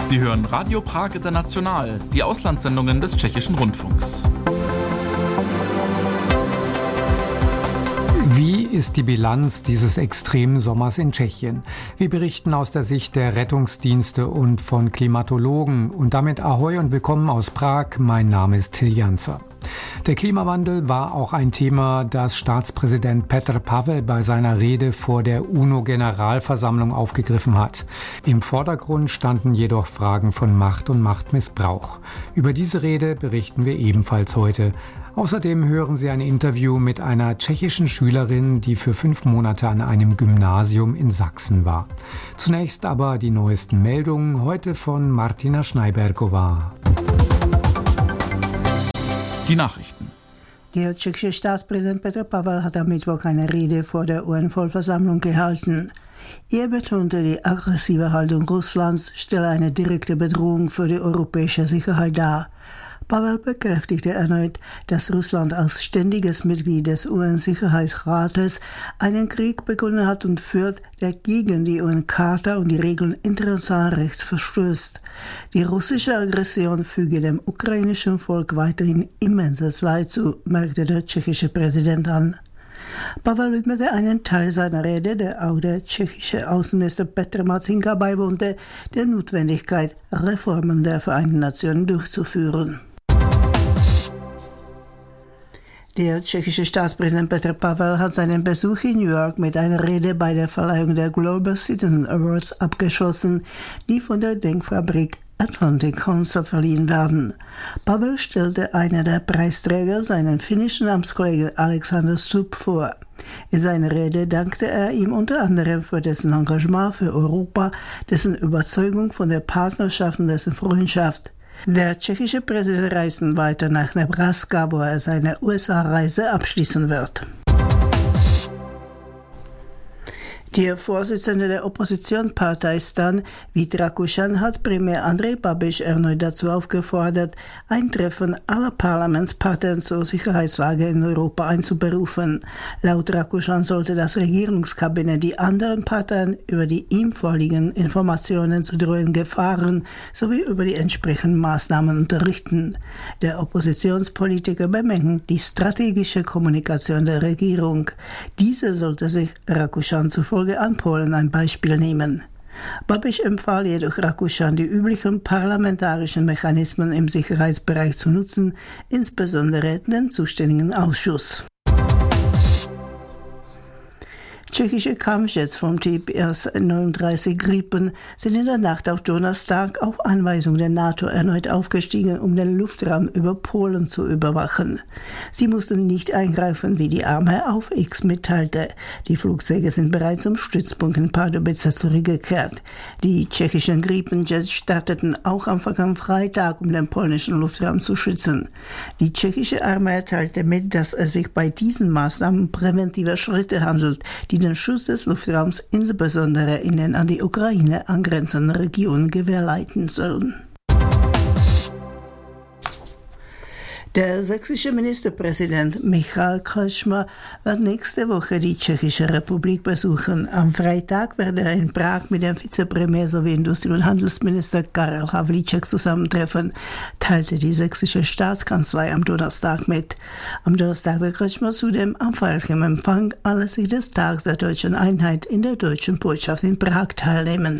Sie hören Radio Prag International, die Auslandssendungen des Tschechischen Rundfunks. Wie ist die Bilanz dieses extremen Sommers in Tschechien? Wir berichten aus der Sicht der Rettungsdienste und von Klimatologen. Und damit Ahoi und willkommen aus Prag. Mein Name ist Till Janzer. Der Klimawandel war auch ein Thema, das Staatspräsident Petr Pavel bei seiner Rede vor der UNO-Generalversammlung aufgegriffen hat. Im Vordergrund standen jedoch Fragen von Macht und Machtmissbrauch. Über diese Rede berichten wir ebenfalls heute. Außerdem hören Sie ein Interview mit einer tschechischen Schülerin, die für 5 Monate an einem Gymnasium in Sachsen war. Zunächst aber die neuesten Meldungen, heute von Martina Schneibergova. Die Nachrichten. Der tschechische Staatspräsident Petr Pavel hat am Mittwoch eine Rede vor der UN-Vollversammlung gehalten. Er betonte, die aggressive Haltung Russlands stelle eine direkte Bedrohung für die europäische Sicherheit dar. Pavel bekräftigte erneut, dass Russland als ständiges Mitglied des UN-Sicherheitsrates einen Krieg begonnen hat und führt, der gegen die UN-Charta und die Regeln internationalen Rechts verstößt. Die russische Aggression füge dem ukrainischen Volk weiterhin immenses Leid zu, merkte der tschechische Präsident an. Pavel widmete einen Teil seiner Rede, der auch der tschechische Außenminister Petr Marcinka beiwohnte, der Notwendigkeit, Reformen der Vereinten Nationen durchzuführen. Der tschechische Staatspräsident Petr Pavel hat seinen Besuch in New York mit einer Rede bei der Verleihung der Global Citizen Awards abgeschlossen, die von der Denkfabrik Atlantic Council verliehen werden. Pavel stellte einer der Preisträger, seinen finnischen Amtskollegen Alexander Stubb, vor. In seiner Rede dankte er ihm unter anderem für dessen Engagement für Europa, dessen Überzeugung von der Partnerschaft und dessen Freundschaft. Der tschechische Präsident reist nun weiter nach Nebraska, wo er seine USA-Reise abschließen wird. Der Vorsitzende der Oppositionspartei Stan, Vít Rakušan, hat Premier Andrej Babiš erneut dazu aufgefordert, ein Treffen aller Parlamentsparteien zur Sicherheitslage in Europa einzuberufen. Laut Rakušan sollte das Regierungskabinett die anderen Parteien über die ihm vorliegenden Informationen zu drohenden Gefahren sowie über die entsprechenden Maßnahmen unterrichten. Der Oppositionspolitiker bemängelt die strategische Kommunikation der Regierung. Diese sollte sich Rakušan zufolge an Polen ein Beispiel nehmen. Babiš empfahl jedoch Rakušan, die üblichen parlamentarischen Mechanismen im Sicherheitsbereich zu nutzen, insbesondere den zuständigen Ausschuss. Tschechische Kampfjets vom Typ IS-39 Gripen sind in der Nacht auf Donnerstag auf Anweisung der NATO erneut aufgestiegen, um den Luftraum über Polen zu überwachen. Sie mussten nicht eingreifen, wie die Armee auf X mitteilte. Die Flugzeuge sind bereits zum Stützpunkt in Pardubice zurückgekehrt. Die tschechischen Gripenjets starteten auch am vergangenen Freitag, um den polnischen Luftraum zu schützen. Die tschechische Armee teilte mit, dass es sich bei diesen Maßnahmen um präventive Schritte handelt, die den Schutz des Luftraums insbesondere in den an die Ukraine angrenzenden Regionen gewährleisten sollen. Der sächsische Ministerpräsident Michal Kretschmer wird nächste Woche die Tschechische Republik besuchen. Am Freitag wird er in Prag mit dem Vizepremier sowie Industrie- und Handelsminister Karel Havlíček zusammentreffen, teilte die sächsische Staatskanzlei am Donnerstag mit. Am Donnerstag wird Kretschmer zudem am feierlichen Empfang anlässlich des Tages der deutschen Einheit in der deutschen Botschaft in Prag teilnehmen.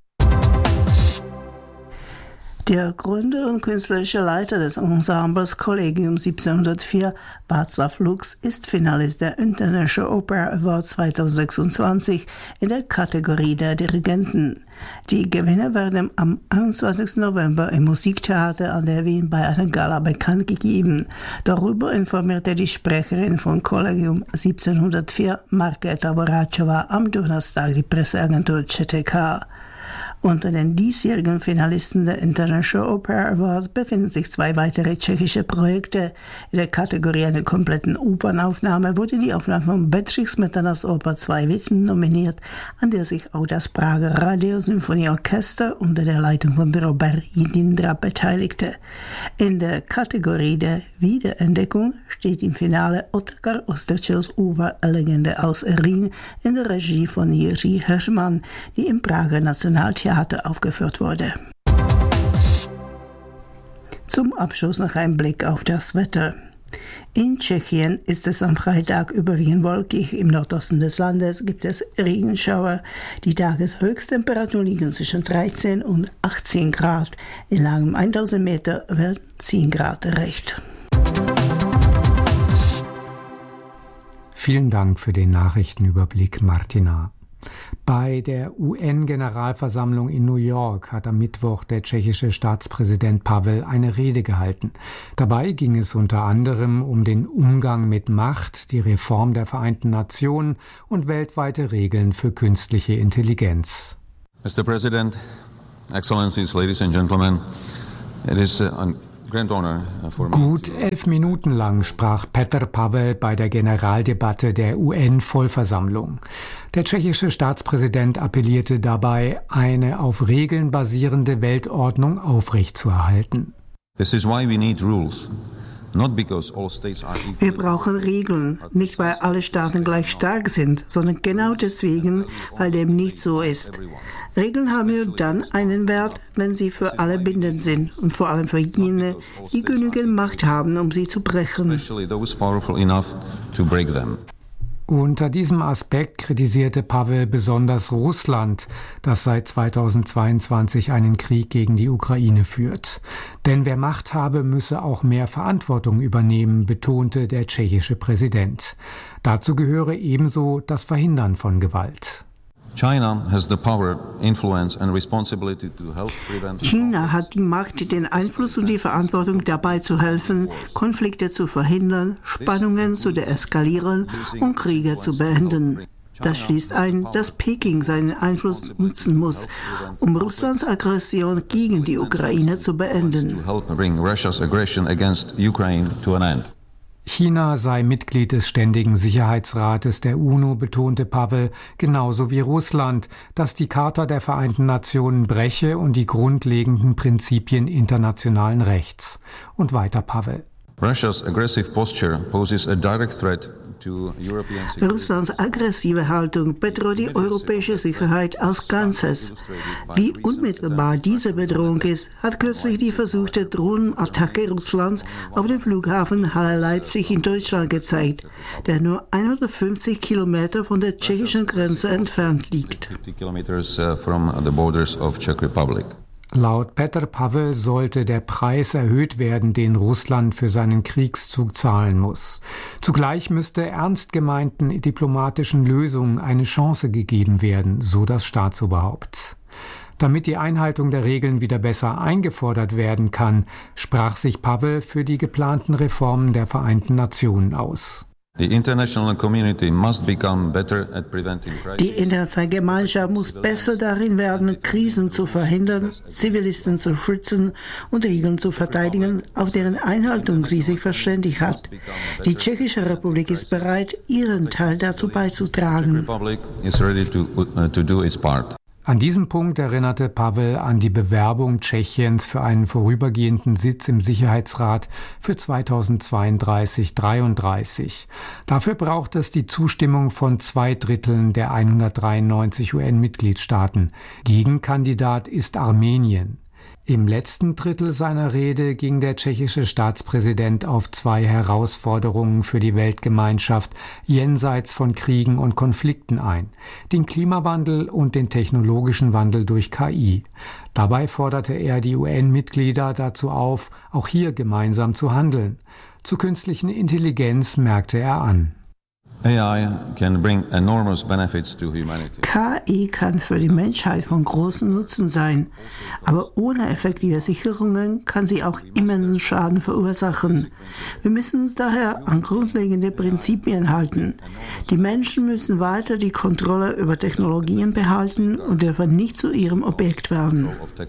Der Gründer und künstlerische Leiter des Ensembles Collegium 1704, Václav Lux, ist Finalist der International Opera Award 2026 in der Kategorie der Dirigenten. Die Gewinner werden am 21. November im Musiktheater an der Wien bei einer Gala bekannt gegeben. Darüber informierte die Sprecherin von Collegium 1704, Markéta Voráčová, am Donnerstag die Presseagentur ČTK. Unter den diesjährigen Finalisten der International Opera Awards befinden sich 2 weitere tschechische Projekte. In der Kategorie einer kompletten Opernaufnahme wurde die Aufnahme von Bedřich Smetanas Oper 2 Witten nominiert, an der sich auch das Prager Radiosymphonieorchester unter der Leitung von Robert Jindra beteiligte. In der Kategorie der Wiederentdeckung steht im Finale Otakar Osterčels Oper Legende aus Rhin in der Regie von Jiří Hermann, die im Prager Nationaltheater aufgeführt wurde. Zum Abschluss noch ein Blick auf das Wetter. In Tschechien ist es am Freitag überwiegend wolkig. Im Nordosten des Landes gibt es Regenschauer. Die Tageshöchsttemperaturen liegen zwischen 13 und 18 Grad. In Lagen um 1000 Meter werden 10 Grad erreicht. Vielen Dank für den Nachrichtenüberblick, Martina. Bei der UN-Generalversammlung in New York hat am Mittwoch der tschechische Staatspräsident Pavel eine Rede gehalten. Dabei ging es unter anderem um den Umgang mit Macht, die Reform der Vereinten Nationen und weltweite Regeln für künstliche Intelligenz. Mr. President, Excellencies, Ladies and Gentlemen, it is Gut 11 Minuten lang sprach Petr Pavel bei der Generaldebatte der UN-Vollversammlung. Der tschechische Staatspräsident appellierte dabei, eine auf Regeln basierende Weltordnung aufrechtzuerhalten. This is why we need rules. Wir brauchen Regeln, nicht weil alle Staaten gleich stark sind, sondern genau deswegen, weil dem nicht so ist. Regeln haben nur dann einen Wert, wenn sie für alle bindend sind und vor allem für jene, die genügend Macht haben, um sie zu brechen. Unter diesem Aspekt kritisierte Pavel besonders Russland, das seit 2022 einen Krieg gegen die Ukraine führt. Denn wer Macht habe, müsse auch mehr Verantwortung übernehmen, betonte der tschechische Präsident. Dazu gehöre ebenso das Verhindern von Gewalt. China hat die Macht, den Einfluss und die Verantwortung, dabei zu helfen, Konflikte zu verhindern, Spannungen zu deeskalieren und Kriege zu beenden. Das schließt ein, dass Peking seinen Einfluss nutzen muss, um Russlands Aggression gegen die Ukraine zu beenden. China sei Mitglied des Ständigen Sicherheitsrates der UNO, betonte Pavel, genauso wie Russland, das die Charta der Vereinten Nationen breche und die grundlegenden Prinzipien internationalen Rechts. Und weiter Pavel. Russlands aggressive Haltung bedroht die europäische Sicherheit als Ganzes. Wie unmittelbar diese Bedrohung ist, hat kürzlich die versuchte Drohnenattacke Russlands auf den Flughafen Halle-Leipzig in Deutschland gezeigt, der nur 150 Kilometer von der tschechischen Grenze entfernt liegt. Laut Petr Pavel sollte der Preis erhöht werden, den Russland für seinen Kriegszug zahlen muss. Zugleich müsste ernst gemeinten diplomatischen Lösungen eine Chance gegeben werden, so das Staatsoberhaupt. Damit die Einhaltung der Regeln wieder besser eingefordert werden kann, sprach sich Pavel für die geplanten Reformen der Vereinten Nationen aus. Die internationale Gemeinschaft muss besser darin werden, Krisen zu verhindern, Zivilisten zu schützen und Regeln zu verteidigen, auf deren Einhaltung sie sich verständigt hat. Die Tschechische Republik ist bereit, ihren Teil dazu beizutragen. An diesem Punkt erinnerte Pavel an die Bewerbung Tschechiens für einen vorübergehenden Sitz im Sicherheitsrat für 2032-33. Dafür braucht es die Zustimmung von 2/3 der 193 UN-Mitgliedstaaten. Gegenkandidat ist Armenien. Im letzten Drittel seiner Rede ging der tschechische Staatspräsident auf 2 Herausforderungen für die Weltgemeinschaft jenseits von Kriegen und Konflikten ein: den Klimawandel und den technologischen Wandel durch KI. Dabei forderte er die UN-Mitglieder dazu auf, auch hier gemeinsam zu handeln. Zur künstlichen Intelligenz merkte er an: KI kann für die Menschheit von großem Nutzen sein, aber ohne effektive Sicherungen kann sie auch immensen Schaden verursachen. Wir müssen uns daher an grundlegende Prinzipien halten. Die Menschen müssen weiter die Kontrolle über Technologien behalten und dürfen nicht zu ihrem Objekt werden.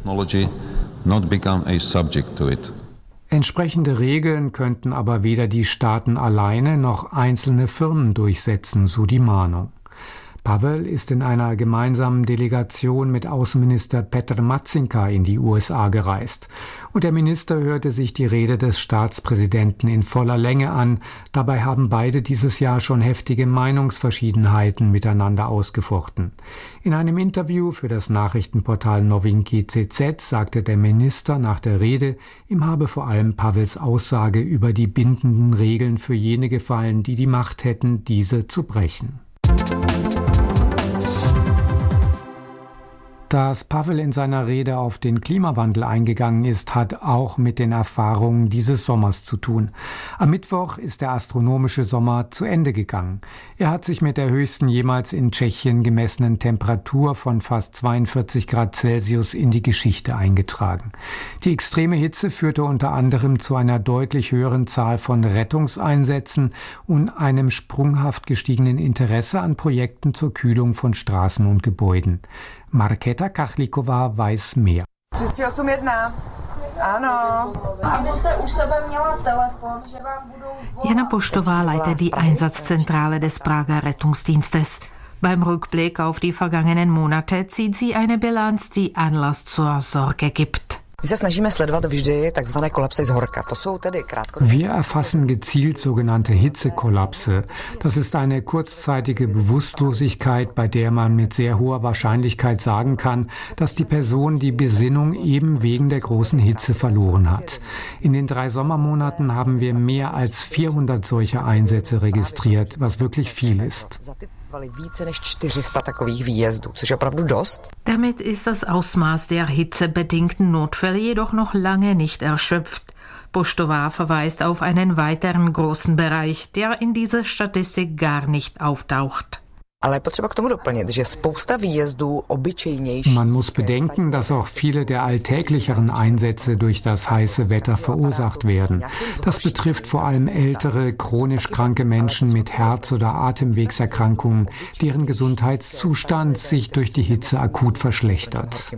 Entsprechende Regeln könnten aber weder die Staaten alleine noch einzelne Firmen durchsetzen, so die Mahnung. Pavel ist in einer gemeinsamen Delegation mit Außenminister Petr Marcinka in die USA gereist. Und der Minister hörte sich die Rede des Staatspräsidenten in voller Länge an. Dabei haben beide dieses Jahr schon heftige Meinungsverschiedenheiten miteinander ausgefochten. In einem Interview für das Nachrichtenportal Novinky CZ sagte der Minister nach der Rede, ihm habe vor allem Pavels Aussage über die bindenden Regeln für jene gefallen, die die Macht hätten, diese zu brechen. Dass Pavel in seiner Rede auf den Klimawandel eingegangen ist, hat auch mit den Erfahrungen dieses Sommers zu tun. Am Mittwoch ist der astronomische Sommer zu Ende gegangen. Er hat sich mit der höchsten jemals in Tschechien gemessenen Temperatur von fast 42 Grad Celsius in die Geschichte eingetragen. Die extreme Hitze führte unter anderem zu einer deutlich höheren Zahl von Rettungseinsätzen und einem sprunghaft gestiegenen Interesse an Projekten zur Kühlung von Straßen und Gebäuden. Markéta Kachlikova weiß mehr. 381. Ano. Jana Poštová leitet die Einsatzzentrale des Prager Rettungsdienstes. Beim Rückblick auf die vergangenen Monate zieht sie eine Bilanz, die Anlass zur Sorge gibt. Wir erfassen gezielt sogenannte Hitzekollapse. Das ist eine kurzzeitige Bewusstlosigkeit, bei der man mit sehr hoher Wahrscheinlichkeit sagen kann, dass die Person die Besinnung eben wegen der großen Hitze verloren hat. In den 3 Sommermonaten haben wir mehr als 400 solcher Einsätze registriert, was wirklich viel ist. Damit ist das Ausmaß der hitzebedingten Notfälle jedoch noch lange nicht erschöpft. Poštová verweist auf einen weiteren großen Bereich, der in dieser Statistik gar nicht auftaucht. Man muss bedenken, dass auch viele der alltäglicheren Einsätze durch das heiße Wetter verursacht werden. Das betrifft vor allem ältere, chronisch kranke Menschen mit Herz- oder Atemwegserkrankungen, deren Gesundheitszustand sich durch die Hitze akut verschlechtert.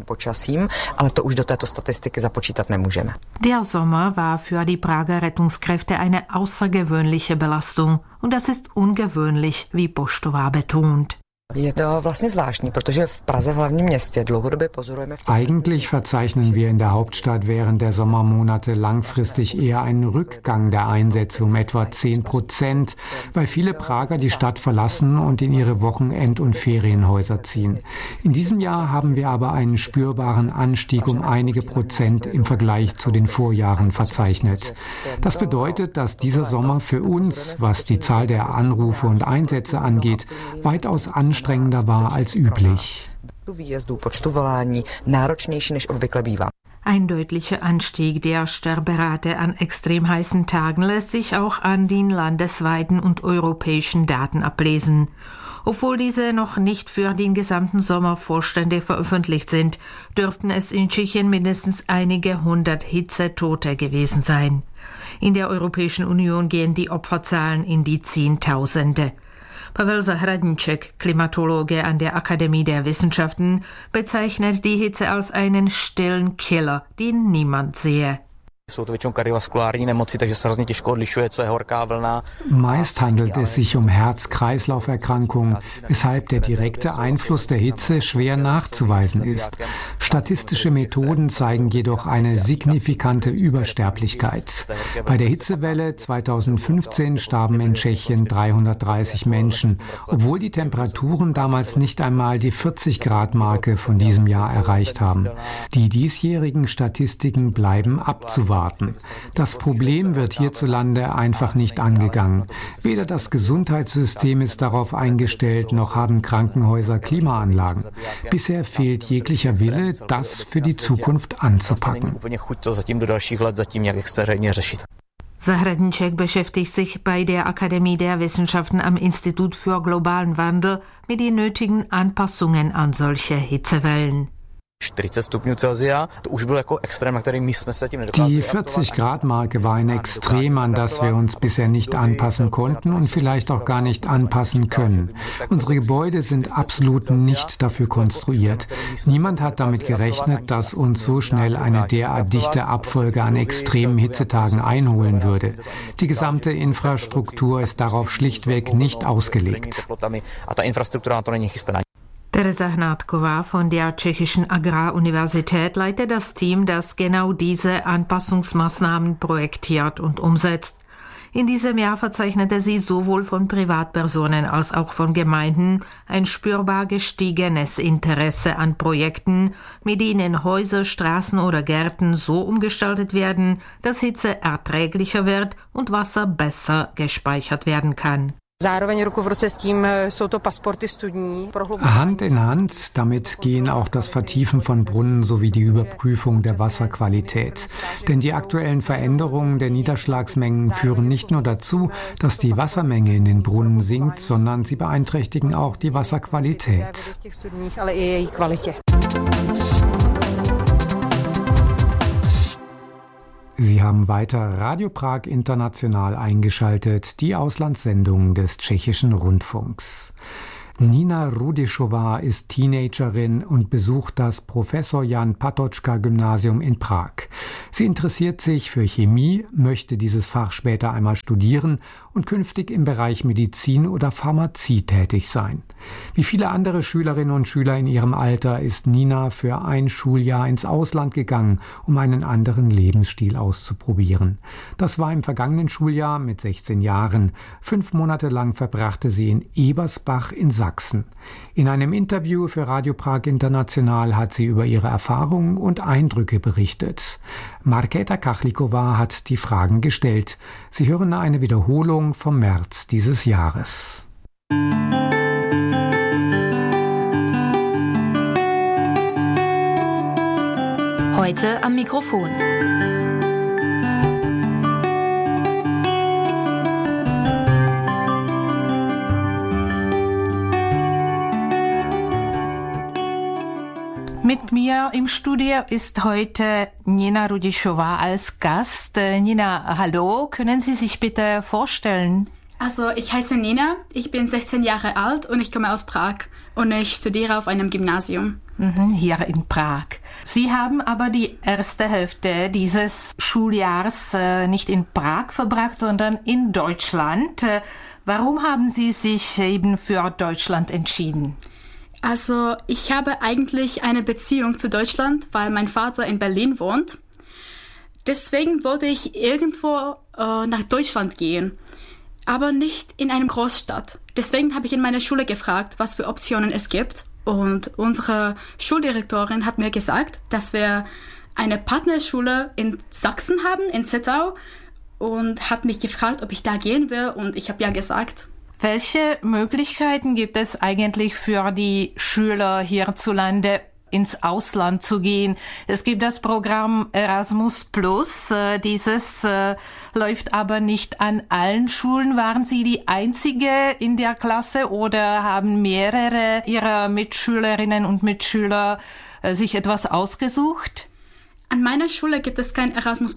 Der Sommer war für die Prager Rettungskräfte eine außergewöhnliche Belastung. Und das ist ungewöhnlich, wie Poštová betont. Eigentlich verzeichnen wir in der Hauptstadt während der Sommermonate langfristig eher einen Rückgang der Einsätze um etwa 10%, weil viele Prager die Stadt verlassen und in ihre Wochenend- und Ferienhäuser ziehen. In diesem Jahr haben wir aber einen spürbaren Anstieg um einige Prozent im Vergleich zu den Vorjahren verzeichnet. Das bedeutet, dass dieser Sommer für uns, was die Zahl der Anrufe und Einsätze angeht, weitaus anstrengender war als üblich. Ein deutlicher Anstieg der Sterberate an extrem heißen Tagen lässt sich auch an den landesweiten und europäischen Daten ablesen. Obwohl diese noch nicht für den gesamten Sommer vollständig veröffentlicht sind, dürften es in Tschechien mindestens einige 100 Hitzetote gewesen sein. In der Europäischen Union gehen die Opferzahlen in die Zehntausende. Pavel Zahradníček, Klimatologe an der Akademie der Wissenschaften, bezeichnet die Hitze als einen stillen Killer, den niemand sehe. Meist handelt es sich um Herz-Kreislauf-Erkrankungen, weshalb der direkte Einfluss der Hitze schwer nachzuweisen ist. Statistische Methoden zeigen jedoch eine signifikante Übersterblichkeit. Bei der Hitzewelle 2015 starben in Tschechien 330 Menschen, obwohl die Temperaturen damals nicht einmal die 40-Grad-Marke von diesem Jahr erreicht haben. Die diesjährigen Statistiken bleiben abzuwarten. Das Problem wird hierzulande einfach nicht angegangen. Weder das Gesundheitssystem ist darauf eingestellt, noch haben Krankenhäuser Klimaanlagen. Bisher fehlt jeglicher Wille, das für die Zukunft anzupacken. Zahradníček beschäftigt sich bei der Akademie der Wissenschaften am Institut für globalen Wandel mit den nötigen Anpassungen an solche Hitzewellen. Die 40-Grad-Marke war ein Extrem, an das wir uns bisher nicht anpassen konnten und vielleicht auch gar nicht anpassen können. Unsere Gebäude sind absolut nicht dafür konstruiert. Niemand hat damit gerechnet, dass uns so schnell eine derart dichte Abfolge an extremen Hitzetagen einholen würde. Die gesamte Infrastruktur ist darauf schlichtweg nicht ausgelegt. Tereza Hnátková von der Tschechischen Agraruniversität leitet das Team, das genau diese Anpassungsmaßnahmen projektiert und umsetzt. In diesem Jahr verzeichnete sie sowohl von Privatpersonen als auch von Gemeinden ein spürbar gestiegenes Interesse an Projekten, mit denen Häuser, Straßen oder Gärten so umgestaltet werden, dass Hitze erträglicher wird und Wasser besser gespeichert werden kann. Hand in Hand damit gehen auch das Vertiefen von Brunnen sowie die Überprüfung der Wasserqualität. Denn die aktuellen Veränderungen der Niederschlagsmengen führen nicht nur dazu, dass die Wassermenge in den Brunnen sinkt, sondern sie beeinträchtigen auch die Wasserqualität. Sie haben weiter Radio Prag International eingeschaltet, die Auslandssendung des Tschechischen Rundfunks. Nina Rudišová ist Teenagerin und besucht das Professor Jan Patočka-Gymnasium in Prag. Sie interessiert sich für Chemie, möchte dieses Fach später einmal studieren und künftig im Bereich Medizin oder Pharmazie tätig sein. Wie viele andere Schülerinnen und Schüler in ihrem Alter ist Nina für ein Schuljahr ins Ausland gegangen, um einen anderen Lebensstil auszuprobieren. Das war im vergangenen Schuljahr mit 16 Jahren. 5 Monate lang verbrachte sie in Ebersbach in Sachsen. In einem Interview für Radio Prag International hat sie über ihre Erfahrungen und Eindrücke berichtet. Markéta Kachlikova hat die Fragen gestellt. Sie hören eine Wiederholung vom März dieses Jahres. Heute am Mikrofon. Mit mir im Studio ist heute Nina Rudišová als Gast. Nina, hallo, können Sie sich bitte vorstellen? Also ich heiße Nina, ich bin 16 Jahre alt und ich komme aus Prag und ich studiere auf einem Gymnasium. Hier in Prag. Sie haben aber die erste Hälfte dieses Schuljahres nicht in Prag verbracht, sondern in Deutschland. Warum haben Sie sich eben für Deutschland entschieden? Also ich habe eigentlich eine Beziehung zu Deutschland, weil mein Vater in Berlin wohnt. Deswegen wollte ich irgendwo nach Deutschland gehen, aber nicht in eine Großstadt. Deswegen habe ich in meiner Schule gefragt, was für Optionen es gibt. Und unsere Schuldirektorin hat mir gesagt, dass wir eine Partnerschule in Sachsen haben, in Zittau, und hat mich gefragt, ob ich da gehen will, und ich habe ja gesagt. Welche Möglichkeiten gibt es eigentlich für die Schüler hierzulande, ins Ausland zu gehen? Es gibt das Programm Erasmus+. Dieses läuft aber nicht an allen Schulen. Waren Sie die Einzige in der Klasse oder haben mehrere Ihrer Mitschülerinnen und Mitschüler sich etwas ausgesucht? An meiner Schule gibt es kein Erasmus+,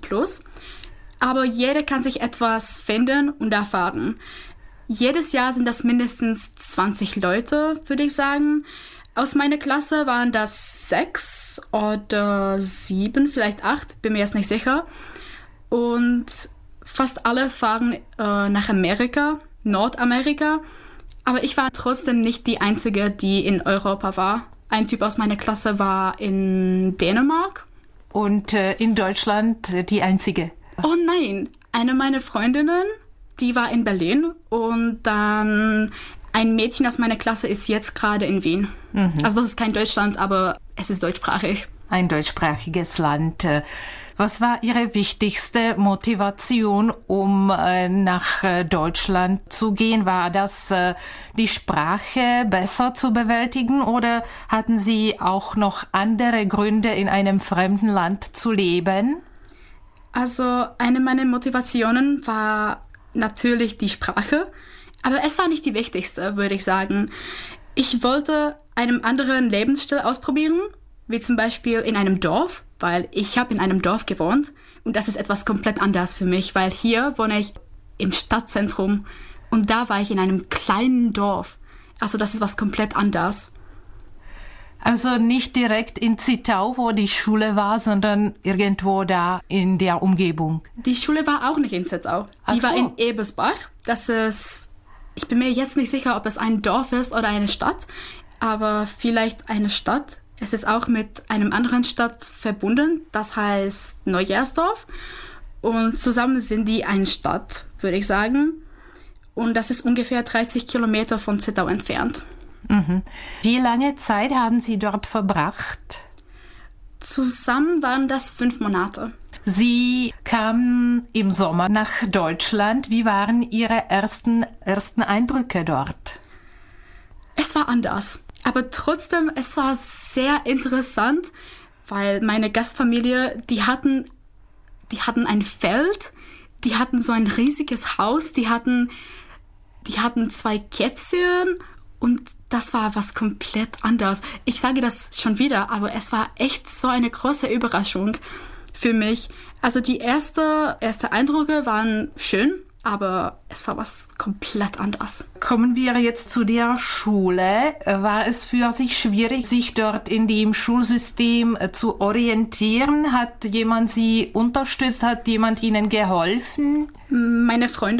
aber jeder kann sich etwas finden und erfahren. Jedes Jahr sind das mindestens 20 Leute, würde ich sagen. Aus meiner Klasse waren das 6 oder 7, vielleicht 8, bin mir jetzt nicht sicher. Und fast alle fahren nach Amerika, Nordamerika. Aber ich war trotzdem nicht die Einzige, die in Europa war. Ein Typ aus meiner Klasse war in Dänemark. Und in Deutschland die Einzige? Oh nein, eine meiner Freundinnen, die war in Berlin, und dann ein Mädchen aus meiner Klasse ist jetzt gerade in Wien. Also das ist kein Deutschland, aber es ist deutschsprachig. Ein deutschsprachiges Land. Was war Ihre wichtigste Motivation, um nach Deutschland zu gehen? War das die Sprache besser zu bewältigen oder hatten Sie auch noch andere Gründe, in einem fremden Land zu leben? Also eine meiner Motivationen war natürlich die Sprache, aber es war nicht die wichtigste, würde ich sagen. Ich wollte einen anderen Lebensstil ausprobieren, wie zum Beispiel in einem Dorf, weil ich habe in einem Dorf gewohnt und das ist etwas komplett anders für mich, weil hier wohne ich im Stadtzentrum und da war ich in einem kleinen Dorf. Also das ist was komplett anderes. Also nicht direkt in Zittau, wo die Schule war, sondern irgendwo da in der Umgebung. Die Schule war auch nicht in Zittau. Die war in Ebersbach. Das ist, ich bin mir jetzt nicht sicher, ob es ein Dorf ist oder eine Stadt, aber vielleicht eine Stadt. Es ist auch mit einem anderen Stadt verbunden, das heißt Neugersdorf. Und zusammen sind die eine Stadt, würde ich sagen. Und das ist ungefähr 30 Kilometer von Zittau entfernt. Mhm. Wie lange Zeit haben Sie dort verbracht? Zusammen waren das 5 Monate. Sie kamen im Sommer nach Deutschland. Wie waren Ihre ersten Eindrücke dort? Es war anders, aber trotzdem, es war sehr interessant, weil meine Gastfamilie, die hatten ein Feld, die hatten so ein riesiges Haus, die hatten 2 Kätzchen und das war was komplett anderes. Ich sage das schon wieder, aber es war echt so eine große Überraschung für mich. Also die ersten Eindrücke waren schön, aber es war was komplett anderes. Kommen wir jetzt zu der Schule. War es für Sie schwierig, sich dort in dem Schulsystem zu orientieren? Hat jemand Sie unterstützt? Hat jemand Ihnen geholfen? Meine Freunde